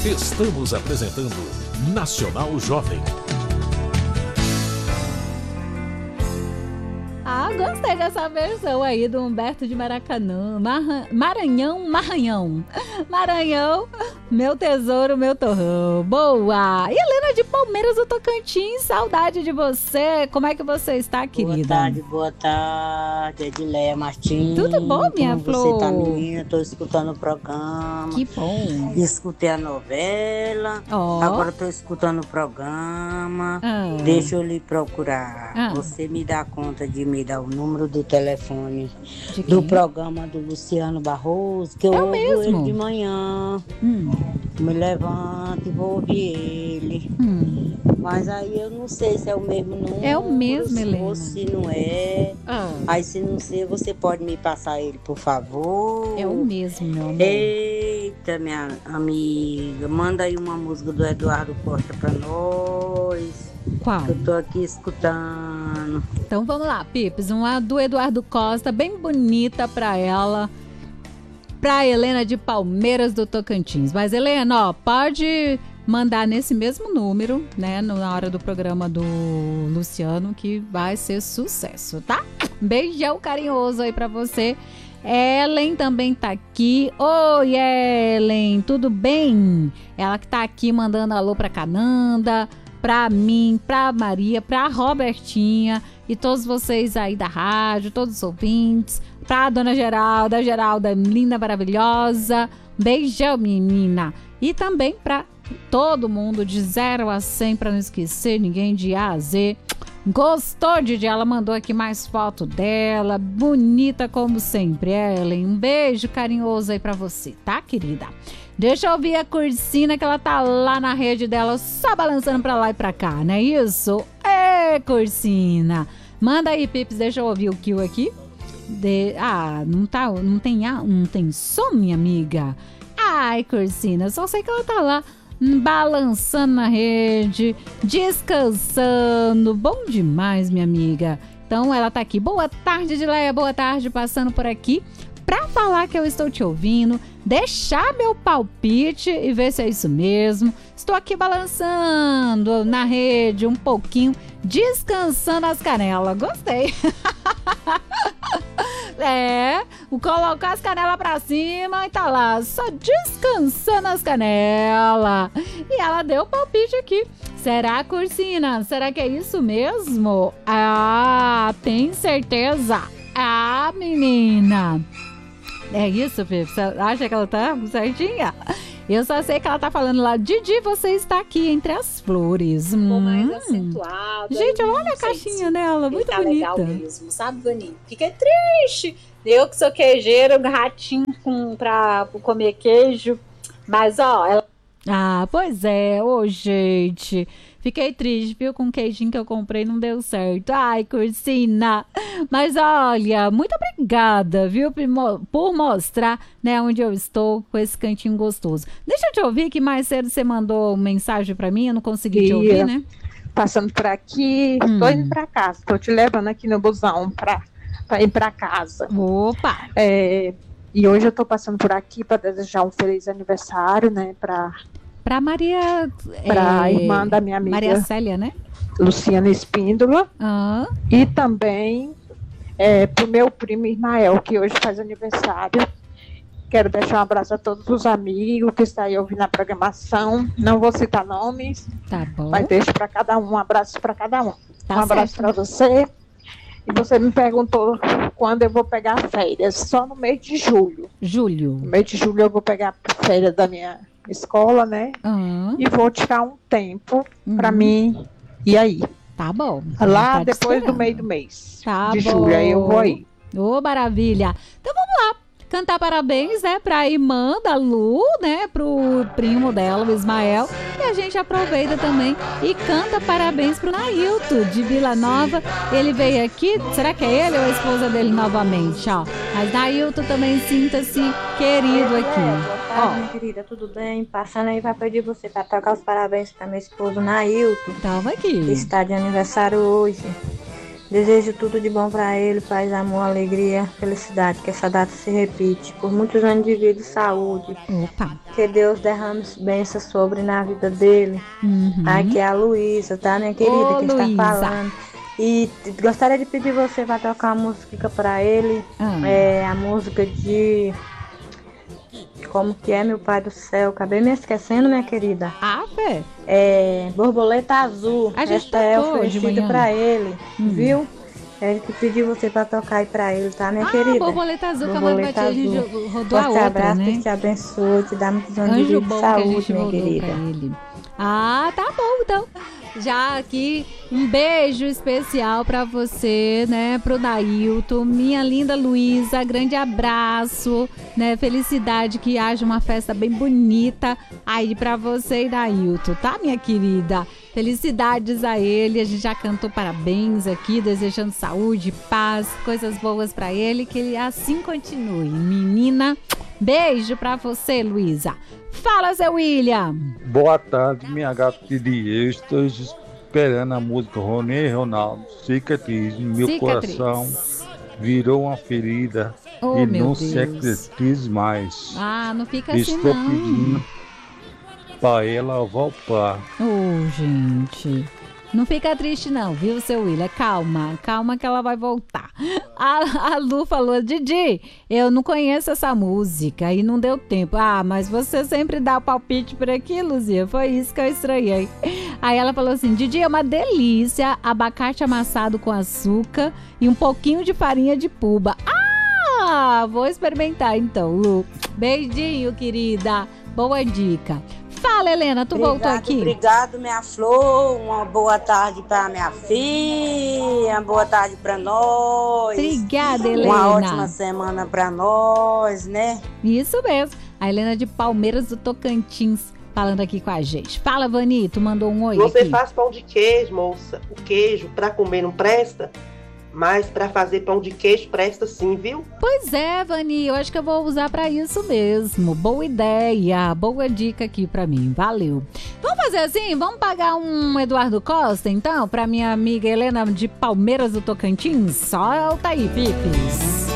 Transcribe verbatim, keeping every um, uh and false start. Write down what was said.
Estamos apresentando Nacional Jovem. Ah, gostei dessa versão aí do Humberto de Maracanã. Marra... Maranhão, Maranhão. Maranhão, meu tesouro, meu torrão. Boa! E Helena de Palmeiras do Tocantins, saudade de você. Como é que você está, querida? Boa tarde, boa tarde, Edileia Martins. Tudo bom, minha Como flor? Você tá, menina? Tô escutando o programa. Que bom. Escutei a novela. Oh. Agora tô escutando o programa. Ah. Deixa eu lhe procurar. Ah. Você me dá conta de me dar o número do telefone do programa do Luciano Barroso, que eu É o ouvo mesmo? ele de manhã. Hum. Me levanto e vou ouvir ele. Hum. Mas aí eu não sei se é o mesmo número. É o mesmo, Helena. Ou se não é. Ah. Aí se não ser, você pode me passar ele, por favor. É o mesmo, meu amor. Eita, minha amiga. Manda aí uma música do Eduardo Costa pra nós. Qual? Eu tô aqui escutando. Então vamos lá, Pips. Uma do Eduardo Costa, bem bonita pra ela. Pra Helena de Palmeiras do Tocantins. Mas, Helena, ó, pode mandar nesse mesmo número, né? Na hora do programa do Luciano, que vai ser sucesso, tá? Beijão carinhoso aí pra você. Ellen também tá aqui. Oi, Ellen, tudo bem? Ela que tá aqui mandando alô pra Cananda, pra mim, pra Maria, pra Robertinha e todos vocês aí da rádio, todos os ouvintes, pra Dona Geralda, Geralda linda, maravilhosa, beijão, menina, e também pra todo mundo de zero a cem, pra não esquecer ninguém, de A a Z. Gostou, Didi? Ela mandou aqui mais foto dela, bonita como sempre, Ellen. Um beijo carinhoso aí pra você, tá, querida? Deixa eu ouvir a Cursina, que ela tá lá na rede dela, só balançando pra lá e pra cá, não é isso? É, Cursina. Manda aí, Pips, deixa eu ouvir o Kill aqui. De... Ah, não, tá, não, tem, ah, não tem som, minha amiga? Ai, Cursina, só sei que ela tá lá balançando na rede, descansando. Bom demais, minha amiga. Então ela tá aqui. Boa tarde, Edileia, boa tarde, passando por aqui pra falar que eu estou te ouvindo, deixar meu palpite e ver se é isso mesmo. Estou aqui balançando na rede um pouquinho, descansando as canelas. Gostei. É, vou colocar as canelas pra cima e tá lá, só descansando as canelas. E ela deu o palpite aqui. Será, Cursina? Será que é isso mesmo? Ah, tem certeza? Ah, menina. É isso, Fê? Você acha que ela tá certinha? Eu só sei que ela tá falando lá, Didi, você está aqui entre as flores. Ficou hum. mais acentuado. Gente, olha a caixinha dela, muito tá bonita. Legal mesmo, sabe, Vaninho? Fiquei triste. Eu que sou queijeira, um ratinho com, pra comer queijo. Mas, ó, ela... Ah, pois é. Ô, gente. Fiquei triste, viu? Com o queijinho que eu comprei não deu certo. Ai, Cursina. Mas olha, muito obrigada, viu? Por mostrar, né, onde eu estou com esse cantinho gostoso. Deixa eu te ouvir, que mais cedo você mandou mensagem pra mim. Eu não consegui te ouvir, né? Passando por aqui, hum. tô indo pra casa. Tô te levando aqui no busão pra, pra ir pra casa. Opa! É, e hoje eu tô passando por aqui pra desejar um feliz aniversário, né? Pra... Pra Maria... Pra é, irmã da minha amiga... Maria Célia, né? Luciana Espíndola. Ah. E também é, pro meu primo Ismael, que hoje faz aniversário. Quero deixar um abraço a todos os amigos que estão aí ouvindo a programação. Não vou citar nomes. Tá bom. Mas deixo para cada um, um abraço para cada um. Tá um abraço para você. E você me perguntou quando eu vou pegar férias. Só no mês de julho. Julho. No mês de julho eu vou pegar férias da minha escola, né? Uhum. E vou tirar um tempo uhum. para mim. E aí? Tá bom. Lá tá depois do meio do mês. Tá de bom. julho, aí eu vou aí. Ô, maravilha. Então vamos lá. Cantar parabéns, né, pra irmã da Lu, né, pro primo dela, o Ismael. E a gente aproveita também e canta parabéns pro Nailton, de Vila Nova. Ele veio aqui, será que é ele ou a esposa dele novamente, ó? Mas Nailton também sinta-se querido aqui. Boa tarde, minha querida, tudo bem? Passando aí pra pedir você pra tocar os parabéns pra meu esposo Nailton. Tava aqui. Que está de aniversário hoje. Desejo tudo de bom para ele, paz, amor, alegria, felicidade, que essa data se repite por muitos anos de vida e saúde. Opa. Que Deus derrame bênçãos sobre na vida dele. Uhum. Aqui é a Luísa, tá, minha querida, Ô, que Luísa. está falando. E gostaria de pedir você para tocar uma música para ele. Ah. É a música de... Como que é, meu pai do céu? Acabei me esquecendo, minha querida. Ah, Fê. É Borboleta Azul. A gente Esta é tocou de oferecida manhã. pra ele, Hum. viu? Ele que pediu você pra tocar aí pra ele, tá, minha Ah, querida? Borboleta Azul, que a Borboleta Mãe Batia, a Azul. gente rodou a Forte outra, abraço, né? que te abençoe, te dá muitos anos de Anjo vida bom e que a saúde, gente minha rodou querida. pra ele. Ah, tá bom, então. Já aqui, um beijo especial pra você, né, pro Nailton, minha linda Luísa, grande abraço, né, felicidade, que haja uma festa bem bonita aí pra você e Nailton, tá, minha querida? Felicidades a ele, a gente já cantou parabéns aqui, desejando saúde, paz, coisas boas pra ele, que ele assim continue. Menina, beijo pra você, Luísa. Fala, Zé William. Boa tarde, minha gata de estou esperando a música Ronê e Ronaldo, cicatriz, meu Cicatriz. coração virou uma ferida Oh, e meu não Deus. cicatriz mais. Ah, não fica assim Estou não. pedindo para ela voltar. Ô, gente. Não fica triste não, viu, seu William? Calma, calma que ela vai voltar. A, a Lu falou, Didi, eu não conheço essa música e não deu tempo. Ah, mas você sempre dá o palpite por aqui, Luzia. Foi isso que eu estranhei. Aí ela falou assim, Didi, é uma delícia, abacate amassado com açúcar e um pouquinho de farinha de puba. Ah, vou experimentar então, Lu. Beijinho, querida. Boa dica. Fala, Helena, tu Obrigado, voltou aqui? Obrigado, minha flor. Uma boa tarde para minha filha. Uma boa tarde para nós. Obrigada, Helena. Uma ótima semana para nós, né? Isso mesmo. A Helena de Palmeiras do Tocantins falando aqui com a gente. Fala, Vani, tu mandou um oi Você aqui. faz pão de queijo, moça. O queijo para comer não presta, mas para fazer pão de queijo presta sim, viu? Pois é, Vani, eu acho que eu vou usar pra isso mesmo. Boa ideia, boa dica aqui pra mim. Valeu. Vamos fazer assim? Vamos pagar um Eduardo Costa, então, pra minha amiga Helena de Palmeiras do Tocantins? Solta aí, Pipes.